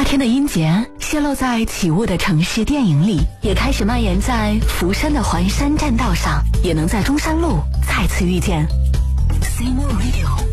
天的音节泄露在起雾的城市电影里，也开始蔓延在福山的环山栈道上，也能在中山路再次遇见。C More Radio。